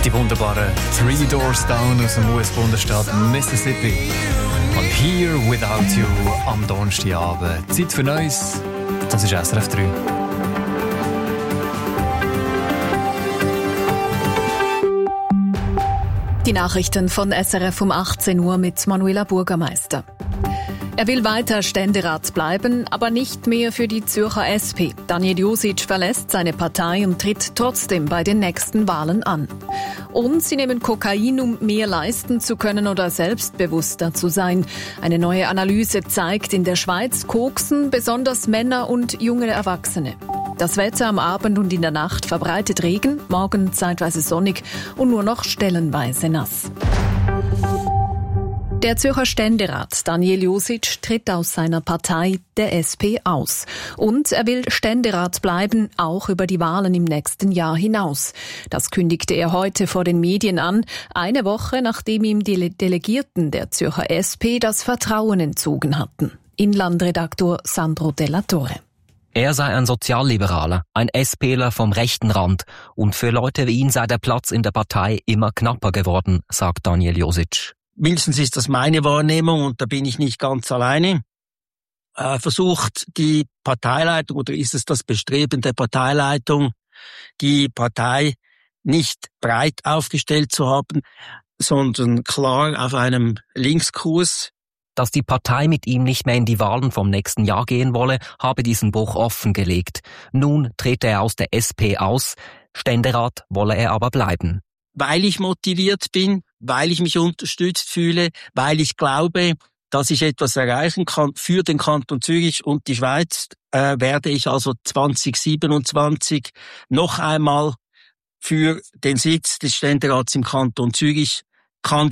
Die wunderbaren Three Doors Down aus dem US-Bundesstaat Mississippi. Und Here Without You am Donnerstagabend. Zeit für Neues. Das ist SRF 3. Die Nachrichten von SRF um 18 Uhr mit Manuela Burgermeister. Er will weiter Ständerat bleiben, aber nicht mehr für die Zürcher SP. Daniel Jusic verlässt seine Partei und tritt trotzdem bei den nächsten Wahlen an. Und sie nehmen Kokain, um mehr leisten zu können oder selbstbewusster zu sein. Eine neue Analyse zeigt, in der Schweiz koksen besonders Männer und junge Erwachsene. Das Wetter am Abend und in der Nacht verbreitet Regen, morgen zeitweise sonnig und nur noch stellenweise nass. Der Zürcher Ständerat Daniel Jusic tritt aus seiner Partei, der SP, aus. Und er will Ständerat bleiben, auch über die Wahlen im nächsten Jahr hinaus. Das kündigte er heute vor den Medien an, eine Woche nachdem ihm die Delegierten der Zürcher SP das Vertrauen entzogen hatten. Inlandredaktor Sandro Della Torre. Er sei ein Sozialliberaler, ein SPler vom rechten Rand und für Leute wie ihn sei der Platz in der Partei immer knapper geworden, sagt Daniel Jusic. Mindestens ist das meine Wahrnehmung und da bin ich nicht ganz alleine. Versucht die Parteileitung oder ist es das Bestreben der Parteileitung, die Partei nicht breit aufgestellt zu haben, sondern klar auf einem Linkskurs. Dass die Partei mit ihm nicht mehr in die Wahlen vom nächsten Jahr gehen wolle, habe diesen Bruch offengelegt. Nun trete er aus der SP aus, Ständerat wolle er aber bleiben. Weil ich motiviert bin, weil ich mich unterstützt fühle, weil ich glaube, dass ich etwas erreichen kann für den Kanton Zürich und die Schweiz, werde ich also 2027 noch einmal für den Sitz des Ständerats im Kanton Zürich kandidieren.